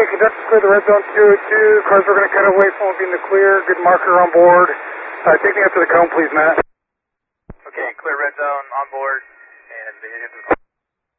conductor clear the red zone 202. Cars we're going to cut away from will be in the clear. Good marker on board. Take me up to the cone, please, Matt. Okay, clear red zone on board, and get to the